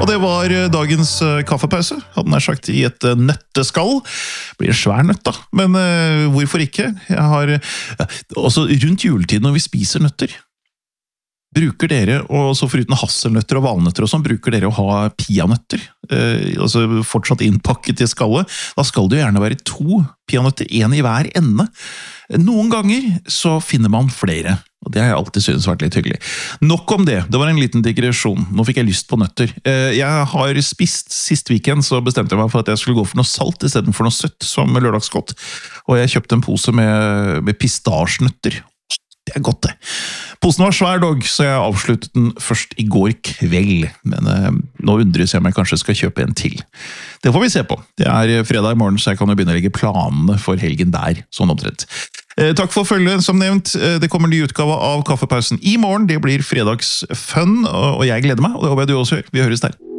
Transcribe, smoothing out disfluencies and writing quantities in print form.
Og det var dagens kaffepause, hadde nær sagt, i et nøtteskall. Det blir en svær nøtt da, men hvorfor ikke? Jeg har også rundt juletiden når vi spiser nøtter. Bruker dere, og så foruten hasselnøtter og valnøtter og sånn, bruker dere å ha peanøtter? Altså fortsatt innpakket i skallet. Da skal det jo gjerne være 2 peanøtter, 1 i hver ende. Noen ganger så finner man flere, og det har jeg alltid synes vært litt hyggelig. Nok om det, det var en liten digresjon. Nå fikk jeg lyst på nøtter. Jeg har spist, sist weekend så bestemte jeg meg for at jeg skulle gå for noe salt i stedet for noe søtt som lørdagsgodt. Og jeg kjøpte en pose med pistasjenøtter. Det godt det. Posen var svær dog, så jeg avsluttet den først i går kveld. Men nå undres jeg om jeg kanskje skal kjøpe en til. Det får vi se på. Det er fredag i morgen, så jeg kan jo begynne å legge planene for helgen der, sånn omtrent. Takk for følget, som nevnt. Det kommer en ny utgave av Kaffepausen i morgen. Det blir fredagsfun, og jeg gleder meg, og det håper jeg du også gjør. Vi høres der.